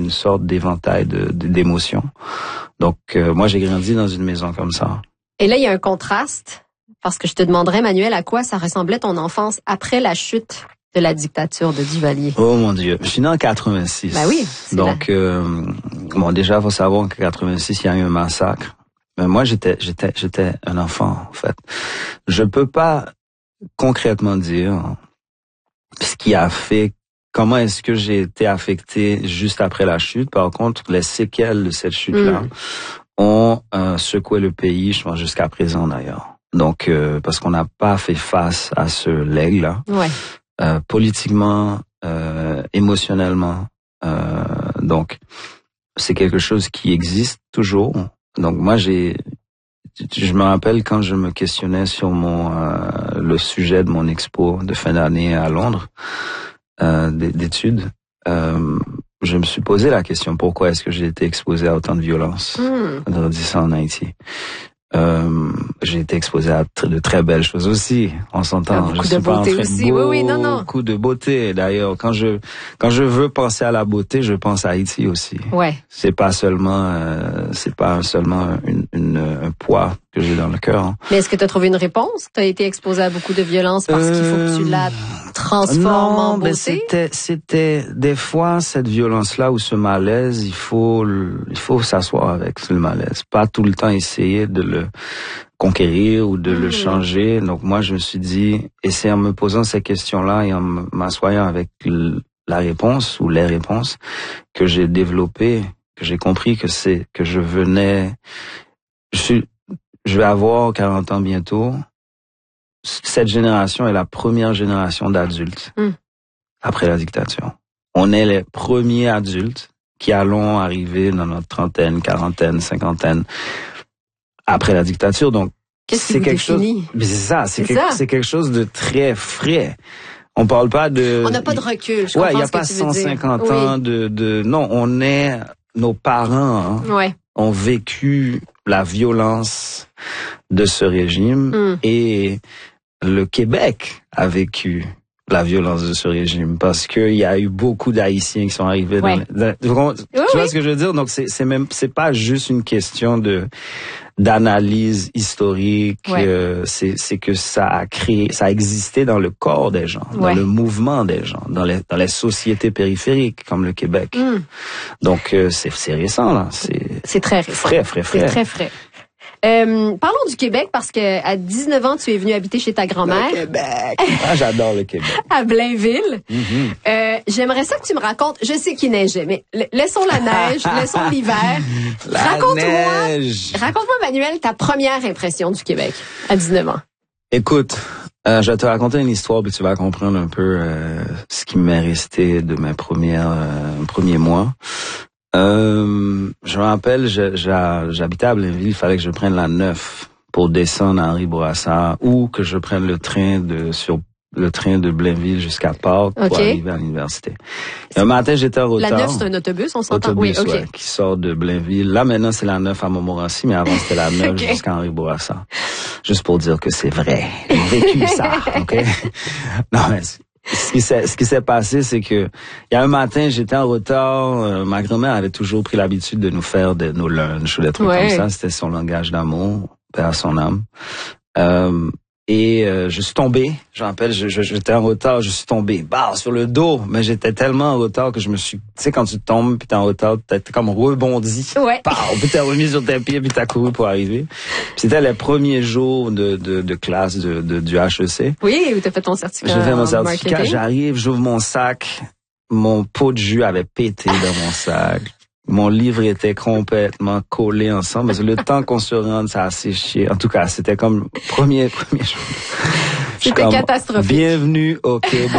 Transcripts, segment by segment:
une sorte d'éventail d'émotions. Donc, moi, j'ai grandi dans une maison comme ça. Et là, il y a un contraste, parce que je te demanderais, Manuel, à quoi ça ressemblait ton enfance après la chute de la dictature de Duvalier? Oh mon Dieu, je suis né en 86. Ben oui. Donc, bon, déjà, faut savoir qu'en 86, il y a eu un massacre. Mais moi, j'étais un enfant, en fait. Je peux pas concrètement dire ce qui a fait, comment est-ce que j'ai été affecté juste après la chute. Par contre, les séquelles de cette chute-là ont secoué le pays, je pense, jusqu'à présent d'ailleurs. Donc, parce qu'on n'a pas fait face à ce legs-là. Ouais. Politiquement, émotionnellement. Donc, c'est quelque chose qui existe toujours. Donc, moi, je me rappelle quand je me questionnais sur le sujet de mon expo de fin d'année à Londres, d'études, je me suis posé la question, pourquoi est-ce que j'ai été exposé à autant de violence? On aurait dit ça en Haïti. J'ai été exposé à de très belles choses aussi, on s'entend. Beaucoup de beauté aussi, oui, non. Beaucoup de beauté. D'ailleurs, quand je veux penser à la beauté, je pense à Haïti aussi. Ouais. C'est pas seulement un poids que j'ai dans le cœur. Hein. Mais est-ce que tu as trouvé une réponse? Tu as été exposé à beaucoup de violence parce qu'il faut que tu la transformes en beauté? C'était des fois cette violence-là ou ce malaise, il faut s'asseoir avec le malaise, pas tout le temps essayer de le conquérir ou de le changer. Donc moi je me suis dit, et c'est en me posant ces questions-là et en m'assoyant avec la réponse ou les réponses que j'ai développé, que j'ai compris que je vais avoir 40 ans bientôt. Cette génération est la première génération d'adultes après la dictature. On est les premiers adultes qui allons arriver dans notre trentaine, quarantaine, cinquantaine après la dictature. Donc, c'est quelque chose. Mais c'est quelque chose de très frais. On parle pas de. On n'a pas de recul. Ouais, il y a pas 150 ans de. Non, nos parents ont vécu la violence de ce régime et le Québec a vécu la violence de ce régime parce que il y a eu beaucoup d'Haïtiens qui sont arrivés tu vois ce que je veux dire? Donc c'est pas juste une question d'analyse historique, c'est que ça a existé dans le corps des gens, dans le mouvement des gens, dans les sociétés périphériques comme le Québec. Donc c'est récent là, c'est très récent. Frais. C'est très frais. Parlons du Québec parce que à 19 ans, tu es venu habiter chez ta grand-mère. Le Québec. Ah, j'adore le Québec. À Blainville. J'aimerais ça que tu me racontes. Je sais qu'il neigeait, mais laissons la neige, laissons l'hiver. Raconte-moi, Manuel, ta première impression du Québec à 19 ans. Écoute, je vais te raconter une histoire puis tu vas comprendre un peu ce qui m'est resté de mes premiers mois. Je me rappelle, j'habitais à Blainville, il fallait que je prenne la 9 pour descendre à Henri-Bourassa ou que je prenne le train de Blainville jusqu'à Pâques pour arriver à l'université. Et un matin, j'étais en retard. La 9, c'est un autobus, on s'entend? Oui, OK. Qui sort de Blainville. Là, maintenant, c'est la 9 à Montmorency, mais avant, c'était la 9 jusqu'à Henri-Bourassa. Juste pour dire que c'est vrai. J'ai vécu ça, OK? Non, mais ce qui s'est passé, c'est que il y a un matin, j'étais en retard. Ma grand-mère avait toujours pris l'habitude de nous faire nos lunchs ou des trucs comme ça. C'était son langage d'amour, paix à son âme. Et je suis tombé. Je me rappelle, j'étais en retard, je suis tombé, sur le dos. Mais j'étais tellement en retard que je me suis, tu sais, quand tu tombes puis t'es en retard, t'es comme rebondi. Puis t'es remis sur tes pieds puis t'as couru pour arriver. Puis c'était les premiers jours de classe du HEC. Oui, où t'as fait ton certificat. J'ai fait mon certificat. J'arrive, j'ouvre mon sac. Mon pot de jus avait pété dans mon sac. Mon livre était complètement collé ensemble. Parce que le temps qu'on se rende, ça a séché. En tout cas, c'était comme premier jour. C'était catastrophique. Bienvenue au Québec.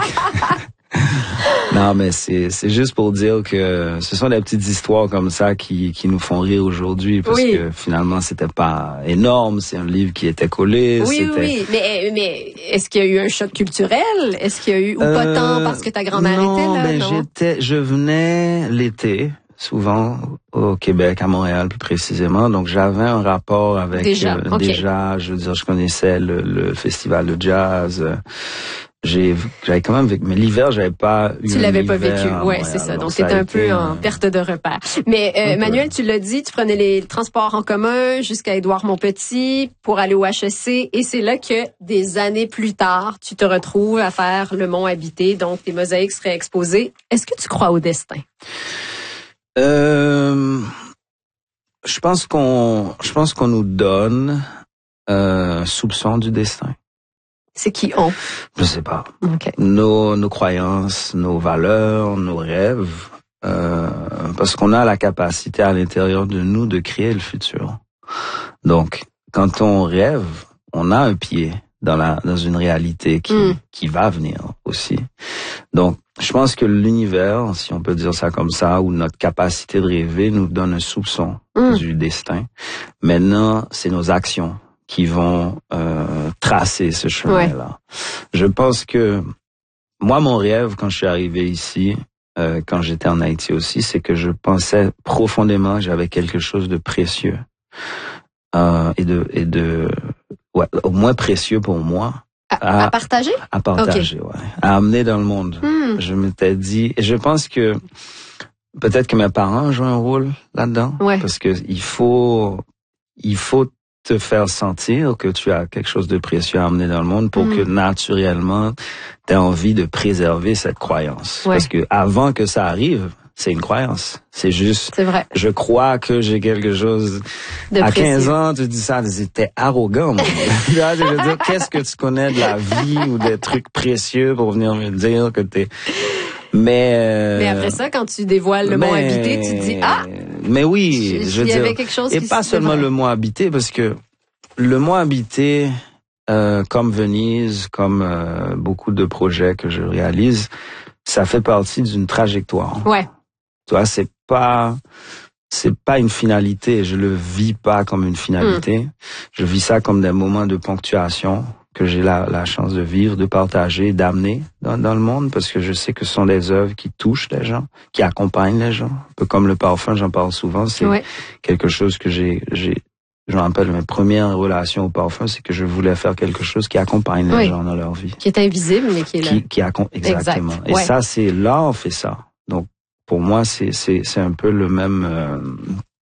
Non, mais c'est juste pour dire que ce sont des petites histoires comme ça qui nous font rire aujourd'hui parce que finalement c'était pas énorme, c'est un livre qui était collé. Oui. Mais est-ce qu'il y a eu un choc culturel? Est-ce qu'il y a eu ou pas tant parce que ta grand-mère était là? Non, je venais l'été. Souvent au Québec, à Montréal plus précisément. Donc j'avais un rapport avec déjà, je veux dire, je connaissais le festival de jazz. j'avais quand même vécu, mais l'hiver, j'avais pas eu. Tu l'avais pas vécu, ouais, c'est ça. Donc, t'étais un peu en perte de repère. Mais Manuel, tu l'as dit, tu prenais les transports en commun jusqu'à Édouard-Montpetit pour aller au HEC, et c'est là que des années plus tard, tu te retrouves à faire le Mont Habité, donc tes mosaïques seraient exposées. Est-ce que tu crois au destin? Je pense qu'on nous donne un soupçon du destin. C'est qui on? Je sais pas. Okay. Nos croyances, nos valeurs, nos rêves, parce qu'on a la capacité à l'intérieur de nous de créer le futur. Donc, quand on rêve, on a un pied dans une réalité qui va venir aussi. Donc, je pense que l'univers, si on peut dire ça comme ça, ou notre capacité de rêver nous donne un soupçon du destin. Maintenant, c'est nos actions qui vont tracer ce chemin-là. Je pense que moi, mon rêve, quand je suis arrivé ici, quand j'étais en Haïti aussi, c'est que je pensais profondément que j'avais quelque chose de précieux au moins précieux pour moi. À partager? À partager, okay. Ouais. À amener dans le monde. Je m'étais dit, et je pense que peut-être que mes parents jouent un rôle là-dedans. Ouais. Parce que il faut te faire sentir que tu as quelque chose de précieux à amener dans le monde pour que naturellement tu aies envie de préserver cette croyance. Ouais. Parce que avant que ça arrive, c'est une croyance. C'est juste, c'est vrai. Je crois que j'ai quelque chose. De à précieux. 15 ans, tu dis ça, t'es arrogant. Je veux dire, qu'est-ce que tu connais de la vie ou des trucs précieux pour venir me dire que t'es... Mais après ça, quand tu dévoiles le Mont Habité, tu te dis mais oui, je veux dire, avait quelque chose et pas seulement le Mont Habité, parce que le Mont Habité, comme Venise, comme beaucoup de projets que je réalise, ça fait partie d'une trajectoire. Ouais. Tu vois, c'est pas une finalité. Je le vis pas comme une finalité. Je vis ça comme des moments de ponctuation que j'ai la chance de vivre, de partager, d'amener dans le monde, parce que je sais que ce sont des œuvres qui touchent les gens, qui accompagnent les gens. Un peu comme le parfum, j'en parle souvent. C'est quelque chose que je me rappelle, mes premières relations au parfum, c'est que je voulais faire quelque chose qui accompagne les gens dans leur vie. Qui est invisible, mais qui est là. Exactement. Exact. Et ça, c'est l'art fait ça. Donc, pour moi, c'est un peu le même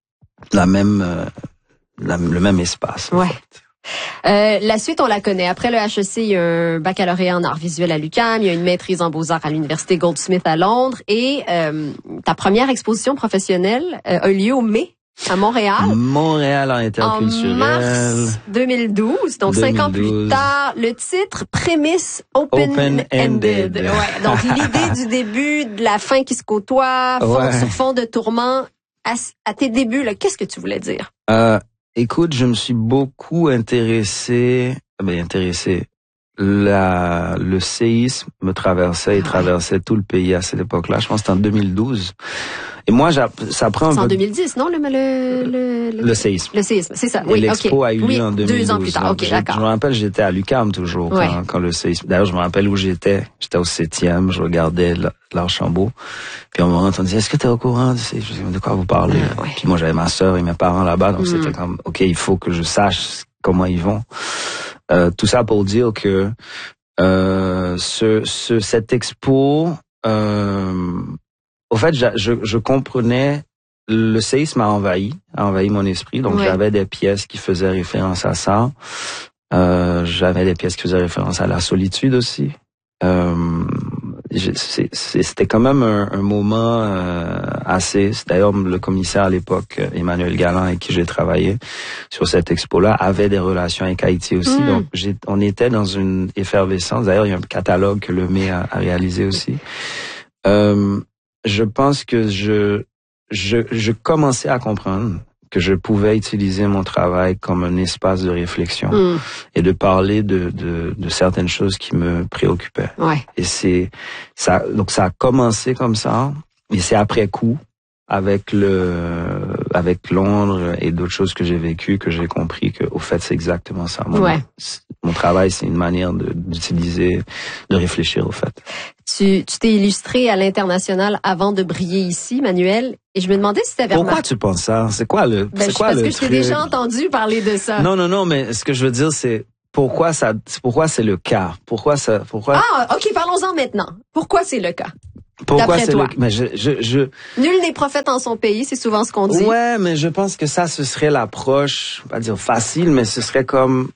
espace. Ouais. La suite, on la connaît. Après le HEC, il y a un baccalauréat en arts visuels à l'UQAM, il y a une maîtrise en beaux-arts à l'université Goldsmith à Londres, et ta première exposition professionnelle a eu lieu au mai à Montréal. Montréal interculturel. En mars 2012, donc 5 ans plus tard. Le titre, prémisse open-ended. Ouais, donc l'idée du début, de la fin qui se côtoie, sur fond de tourment. À tes débuts, là, qu'est-ce que tu voulais dire? Écoute, je me suis beaucoup intéressé. Le séisme me traversait et traversait tout le pays à cette époque-là. Je pense que c'était en 2012. Et moi, ça prend C'est en 2010, non, le séisme. Le séisme, c'est ça. Oui, l'expo a eu lieu en 2012. 2 ans plus tard. OK, d'accord. Je me rappelle, j'étais à l'UQAM toujours quand le séisme. D'ailleurs, je me rappelle où j'étais. J'étais au 7e, je regardais l'Archambault. Puis à un moment, on disait, est-ce que t'es au courant de quoi vous parlez? Puis moi, j'avais ma sœur et mes parents là-bas, donc c'était comme, OK, il faut que je sache comment ils vont. Tout ça pour dire que cette expo, au fait, je comprenais, le séisme a envahi mon esprit, donc j'avais des pièces qui faisaient référence à ça. J'avais des pièces qui faisaient référence à la solitude aussi. C'était quand même un moment assez... D'ailleurs, le commissaire à l'époque, Emmanuel Galland, avec qui j'ai travaillé sur cette expo-là, avait des relations avec Haïti aussi. Donc, on était dans une effervescence. D'ailleurs, il y a un catalogue que le ME a réalisé aussi. Je pense que je commençais à comprendre que je pouvais utiliser mon travail comme un espace de réflexion et de parler de certaines choses qui me préoccupaient. Ouais. Et donc ça a commencé comme ça, et c'est après coup, avec Londres et d'autres choses que j'ai vécues, que j'ai compris que, au fait, c'est exactement ça. Mon travail, c'est une manière d'utiliser, de réfléchir, au fait. Tu t'es illustré à l'international avant de briller ici, Manuel, et je me demandais si t'avais remarqué. Pourquoi tu penses ça? C'est quoi le parce que je t'ai déjà entendu parler de ça. Non, mais ce que je veux dire, c'est, pourquoi c'est le cas? Pourquoi? Ah, OK, parlons-en maintenant. Pourquoi c'est le cas? Pourquoi c'est toi? Mais Nul n'est prophète en son pays, c'est souvent ce qu'on dit. Ouais, mais je pense que ça, ce serait l'approche, pas dire facile, mais ce serait comme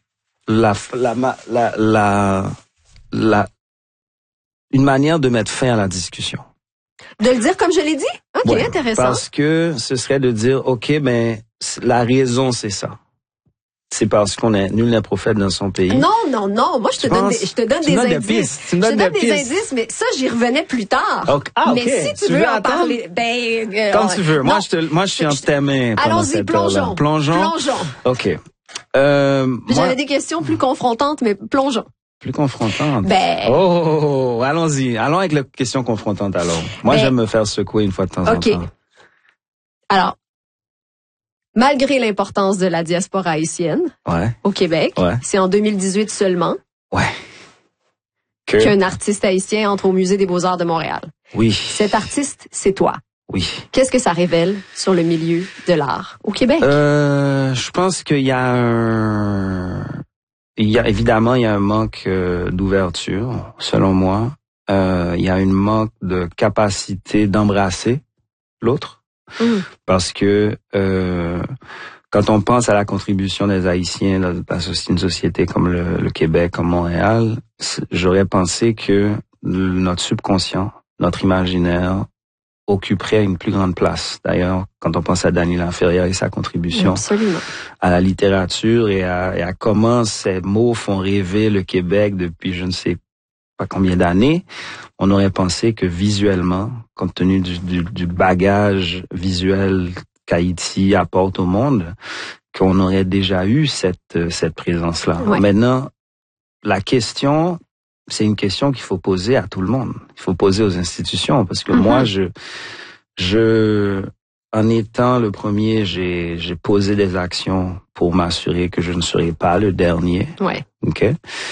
une manière de mettre fin à la discussion. De le dire comme je l'ai dit? OK, ouais, intéressant. Parce que ce serait de dire, OK, mais la raison, c'est ça. C'est parce qu'on est nul n'est prophète dans son pays. Non. Moi, je te donne des indices. Je te donne des indices, mais ça, j'y revenais plus tard. Okay. Ah, OK. Mais si tu veux en parler, comme tu veux. Moi, je suis en témoin. Allons-y, plongeons. Plongeons. OK. J'avais des questions plus confrontantes, mais plongeons. Plus confrontantes? Allons-y. Allons avec la question confrontante alors. Moi, j'aime me faire secouer une fois de temps en temps. OK. Alors, malgré l'importance de la diaspora haïtienne au Québec, c'est en 2018 seulement qu'un artiste haïtien entre au Musée des Beaux-Arts de Montréal. Oui. Cet artiste, c'est toi. Oui. Qu'est-ce que ça révèle sur le milieu de l'art au Québec? Je pense qu'il y a évidemment un manque d'ouverture, selon moi. Il y a un manque de capacité d'embrasser l'autre. Parce que quand on pense à la contribution des Haïtiens dans une société comme le Québec, comme Montréal, j'aurais pensé que notre subconscient, notre imaginaire occuperait une plus grande place. D'ailleurs, quand on pense à Dany Laferrière et sa contribution à la littérature et à comment ces mots font rêver le Québec depuis je ne sais pas combien d'années, on aurait pensé que visuellement, compte tenu du bagage visuel qu'Haïti apporte au monde, qu'on aurait déjà eu cette présence-là. Ouais. Maintenant, la question, c'est une question qu'il faut poser à tout le monde. Il faut poser aux institutions, parce que moi, en étant le premier, j'ai posé des actions pour m'assurer que je ne serai pas le dernier. Ouais. OK?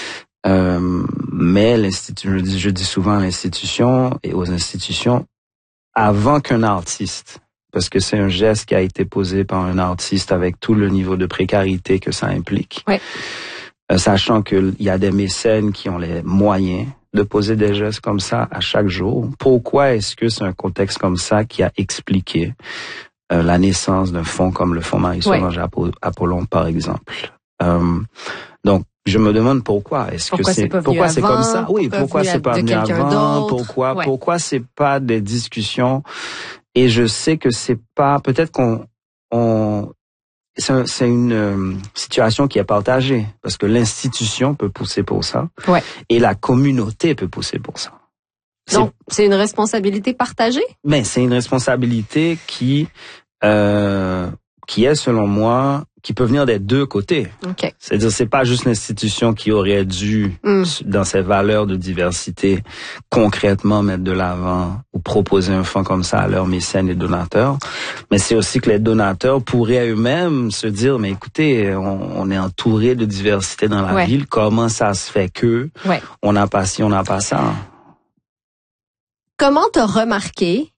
Mais je dis souvent à l'institution et aux institutions, avant qu'un artiste, parce que c'est un geste qui a été posé par un artiste avec tout le niveau de précarité que ça implique, sachant qu'il y a des mécènes qui ont les moyens de poser des gestes comme ça à chaque jour, pourquoi est-ce que c'est un contexte comme ça qui a expliqué la naissance d'un fonds comme le Fonds Marie-Solange Apollon, par exemple? Donc, je me demande pourquoi. Pourquoi c'est comme ça? Oui, pourquoi c'est pas venu avant? Pourquoi c'est pas des discussions? Et je sais que c'est pas, peut-être c'est une situation qui est partagée. Parce que l'institution peut pousser pour ça. Ouais. Et la communauté peut pousser pour ça. Donc, c'est une responsabilité partagée? Mais c'est une responsabilité qui est, selon moi, qui peut venir des deux côtés. Okay. C'est-à-dire, c'est pas juste l'institution qui aurait dû, dans ses valeurs de diversité, concrètement mettre de l'avant ou proposer un fonds comme ça à leurs mécènes et donateurs, mais c'est aussi que les donateurs pourraient eux-mêmes se dire, mais écoutez, on est entouré de diversité dans la ville, comment ça se fait que on n'a pas ci, on n'a pas ça? Comment t'as remarqué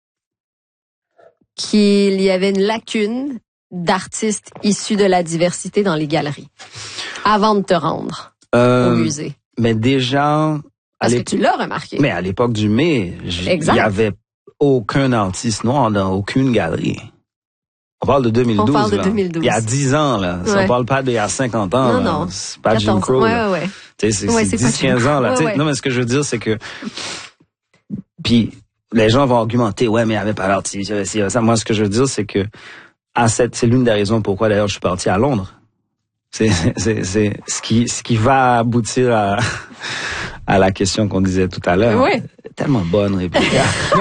qu'il y avait une lacune d'artistes issus de la diversité dans les galeries avant de te rendre au musée? Mais déjà... Parce que tu l'as remarqué. Mais à l'époque du mai, il y avait aucun artiste noir dans aucune galerie. On parle de 2012. On parle de 2012. Il y a 10 ans, là. Ouais. On parle pas d'il y a 50 ans. Non. C'est pas Jim Crow. Ouais. C'est 10-15 ans, là. Non, mais ce que je veux dire, c'est que... Puis, les gens vont argumenter, mais il n'y avait pas d'artiste, ça. Moi, ce que je veux dire, c'est que c'est l'une des raisons pourquoi, d'ailleurs, je suis parti à Londres. C'est ce qui va aboutir à la question qu'on disait tout à l'heure. Oui. Tellement bonne, Rebecca.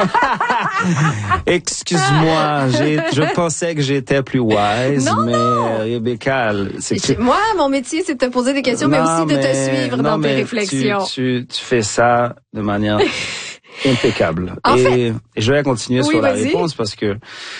Excuse-moi, je pensais que j'étais plus wise, mais Rebecca, moi, mon métier, c'est de te poser des questions, mais aussi de te suivre dans tes réflexions. Tu fais ça de manière impeccable. Et je vais continuer sur la réponse parce que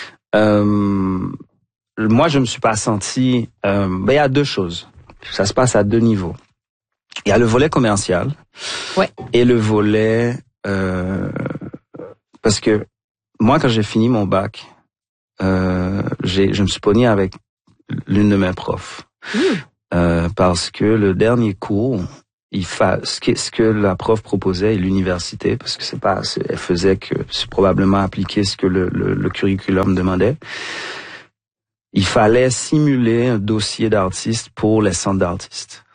moi, je me suis pas senti... il y a deux choses. Ça se passe à deux niveaux. Il y a le volet commercial et le volet... parce que moi, quand j'ai fini mon bac, je me suis pogné avec l'une de mes profs. parce que le dernier cours, ce que la prof proposait et l'université, parce que elle faisait que c'est probablement appliquer ce que le curriculum demandait. Il fallait simuler un dossier d'artiste pour les centres d'artistes.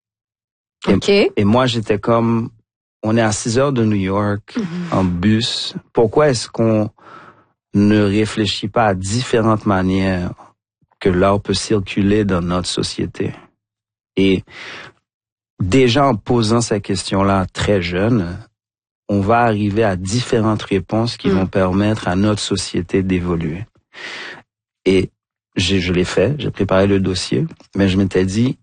Et moi, j'étais comme, on est à 6 heures de New York, en bus. Pourquoi est-ce qu'on ne réfléchit pas à différentes manières que l'art peut circuler dans notre société? Et déjà en posant cette question-là très jeune, on va arriver à différentes réponses qui vont permettre à notre société d'évoluer. Et je l'ai fait, j'ai préparé le dossier, mais je m'étais dit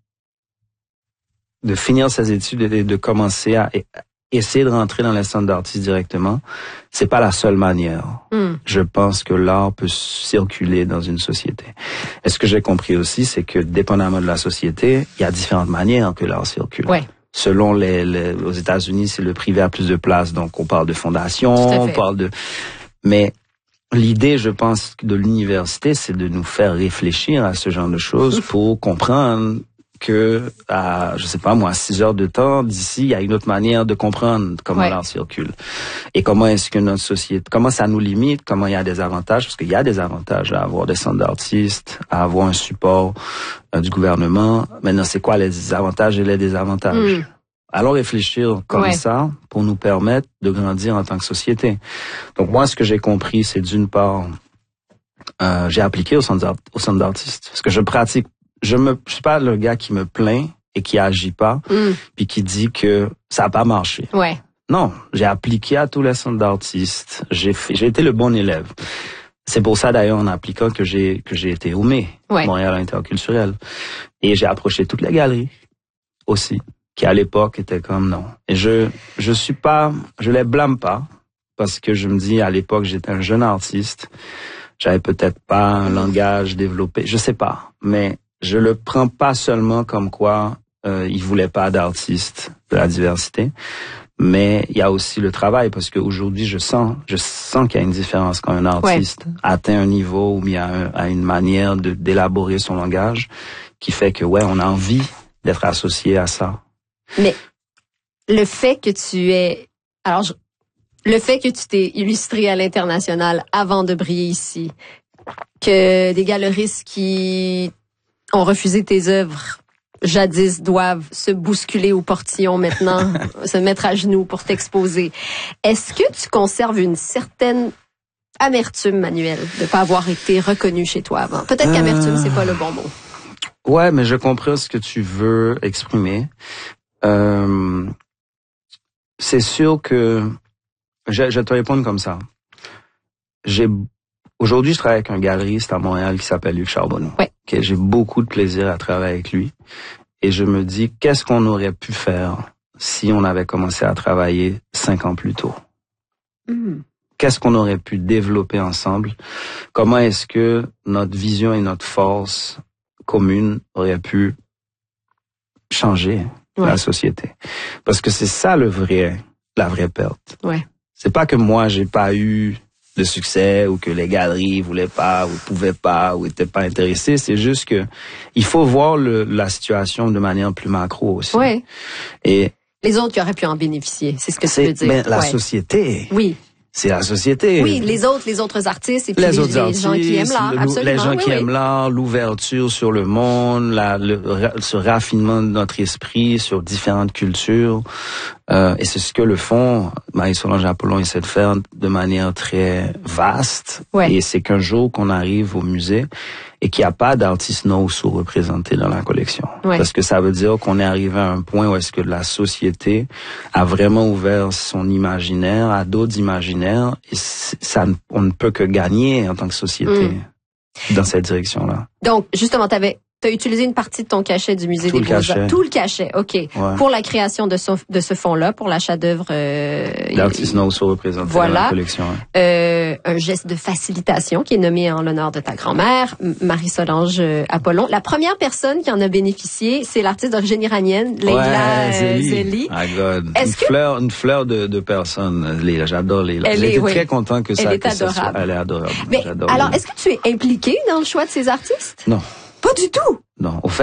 de finir ces études et de commencer à essayer de rentrer dans les centres d'artistes directement, c'est pas la seule manière. Je pense que l'art peut circuler dans une société. Et ce que j'ai compris aussi, c'est que dépendamment de la société, il y a différentes manières que l'art circule. Ouais. Selon aux États-Unis, c'est le privé a plus de place, donc on parle de fondation, on parle de... Mais l'idée, je pense, de l'université, c'est de nous faire réfléchir à ce genre de choses pour comprendre que à, je sais pas moi, 6 heures de temps d'ici, il y a une autre manière de comprendre comment l'art circule. Et comment est-ce que notre société, comment ça nous limite, comment il y a des avantages, parce qu'il y a des avantages à avoir des centres d'artistes, à avoir un support du gouvernement. Maintenant, c'est quoi les avantages et les désavantages? Allons réfléchir comme ça pour nous permettre de grandir en tant que société. Donc moi, ce que j'ai compris, c'est d'une part, j'ai appliqué au centre d'artistes, parce que je pratique. Je suis pas le gars qui me plaint et qui agit pas, puis qui dit que ça a pas marché. Ouais. Non, j'ai appliqué à tous les centres d'artistes. J'ai été le bon élève. C'est pour ça d'ailleurs en appliquant que j'ai été au Montréal interculturel, et j'ai approché toutes les galeries aussi, qui à l'époque étaient comme non. Et je les blâme pas, parce que je me dis à l'époque j'étais un jeune artiste, j'avais peut-être pas un langage développé, je sais pas, mais je le prends pas seulement comme quoi ils voulaient pas d'artistes, de la diversité, mais il y a aussi le travail, parce qu'aujourd'hui je sens qu'il y a une différence quand un artiste atteint un niveau où il y a une manière d'élaborer son langage qui fait que on a envie d'être associé à ça. Mais le fait que tu t'es illustré à l'international avant de briller ici, que des galeristes qui ont refusé tes œuvres jadis doivent se bousculer au portillon maintenant, se mettre à genoux pour t'exposer. Est-ce que tu conserves une certaine amertume, Manuel, de pas avoir été reconnu chez toi avant? Peut-être qu'amertume, c'est pas le bon mot. Ouais, mais je comprends ce que tu veux exprimer. C'est sûr que je vais te répondre comme ça. Aujourd'hui, je travaille avec un galeriste à Montréal qui s'appelle Luc Charbonneau. Ouais. Okay, j'ai beaucoup de plaisir à travailler avec lui. Et je me dis, qu'est-ce qu'on aurait pu faire si on avait commencé à travailler 5 ans plus tôt? Qu'est-ce qu'on aurait pu développer ensemble? Comment est-ce que notre vision et notre force commune auraient pu changer la société? Parce que c'est ça la vraie perte. Ouais. C'est pas que moi, j'ai pas eu de succès ou que les galeries voulaient pas ou pouvaient pas ou étaient pas intéressés. C'est juste que il faut voir la situation de manière plus macro aussi. Ouais. Et les autres qui auraient pu en bénéficier, c'est ce que tu veux dire. Mais la société. Oui. C'est la société. Oui, les autres artistes et puis les gens qui aiment l'art, absolument. Les gens qui aiment l'art, l'ouverture sur le monde, ce raffinement de notre esprit sur différentes cultures. Et c'est ce que le fond, Marie-Solange Apollon essaie de faire de manière très vaste. Ouais. Et c'est qu'un jour qu'on arrive au musée et qu'il n'y a pas d'artistes non sous-représentés dans la collection. Ouais. Parce que ça veut dire qu'on est arrivé à un point où est-ce que la société a vraiment ouvert son imaginaire à d'autres imaginaires, et on ne peut que gagner en tant que société dans cette direction-là. Donc, justement, t'as utilisé une partie de ton cachet du musée des Beaux-Arts. Tout le cachet, OK. Ouais. Pour la création de ce fonds-là, pour l'achat d'œuvres d'artistes non sous-représentés dans la collection. Un geste de facilitation qui est nommé en l'honneur de ta grand-mère, Marie-Solange Apollon. La première personne qui en a bénéficié, c'est l'artiste d'origine iranienne, Leila Zeli. Ah God. Une fleur de personne, Leila. J'adore Leila. J'étais très content que ça. Elle est adorable. Elle est adorable. Mais alors, est-ce que tu es impliqué dans le choix de ces artistes? Non. Pas du tout. Non. Au fait,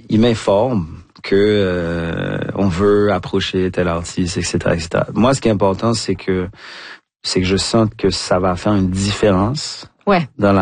ils m'informent que on veut approcher tel artiste, etc., etc. Moi, ce qui est important, c'est que je sente que ça va faire une différence. Ouais. Dans la